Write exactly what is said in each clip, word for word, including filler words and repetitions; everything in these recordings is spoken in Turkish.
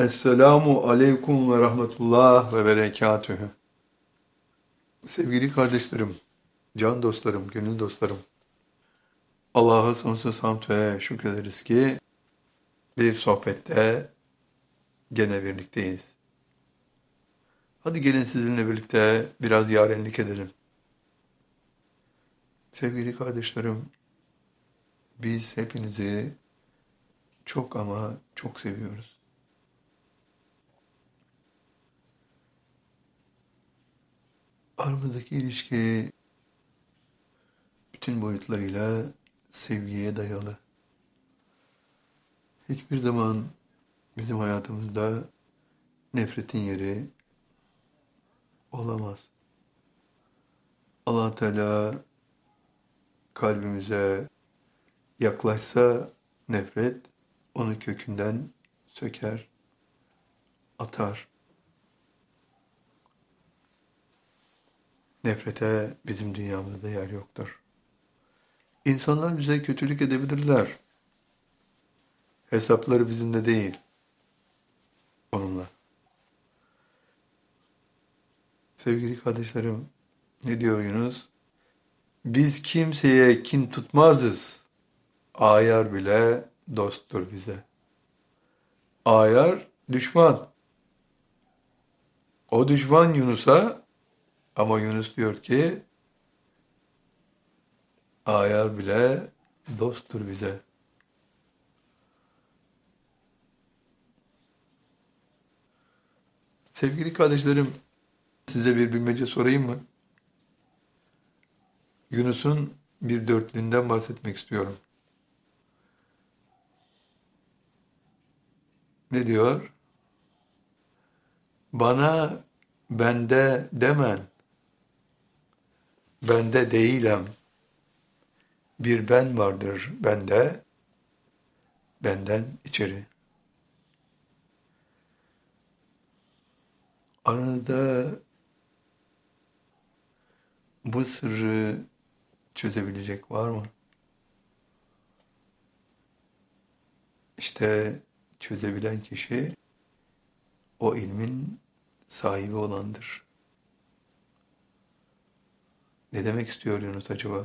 Esselamu aleyküm ve rahmetullah ve berekatühü. Sevgili kardeşlerim, can dostlarım, gönül dostlarım. Allah'a sonsuz hamd ve şükrederiz ki bir sohbette gene birlikteyiz. Hadi gelin sizinle birlikte biraz yarenlik edelim. Sevgili kardeşlerim, biz hepinizi çok ama çok seviyoruz. Aramızdaki ilişki bütün boyutlarıyla sevgiye dayalı. Hiçbir zaman bizim hayatımızda nefretin yeri olamaz. Allah Teala kalbimize yaklaşsa nefret onu kökünden söker, atar. Nefrete bizim dünyamızda yer yoktur. İnsanlar bize kötülük edebilirler. Hesapları bizimle değil, onunla. Sevgili kardeşlerim, ne diyor Yunus? Biz kimseye kin tutmazız. Ayar bile dosttur bize. Ayar düşman. O düşman Yunus'a, ama Yunus diyor ki ayar bile dosttur bize. Sevgili kardeşlerim, size bir bilmece sorayım mı? Yunus'un bir dörtlüğünden bahsetmek istiyorum. Ne diyor? Bana bende demen, bende değilim. Bir ben vardır bende, benden içeri. Aranızda bu sırrı çözebilecek var mı? İşte çözebilen kişi o ilmin sahibi olandır. Ne demek istiyor Yunus acaba?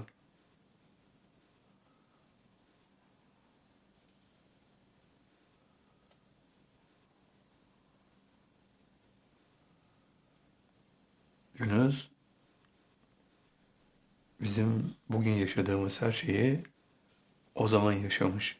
Yunus, bizim bugün yaşadığımız her şeyi o zaman yaşamış.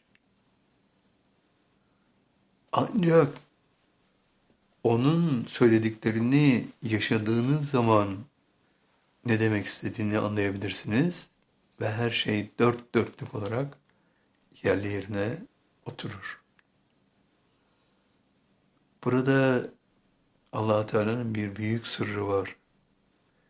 Ancak onun söylediklerini yaşadığınız zaman ne demek istediğini anlayabilirsiniz ve her şey dört dörtlük olarak yerli yerine oturur. Burada Allah Teala'nın bir büyük sırrı var.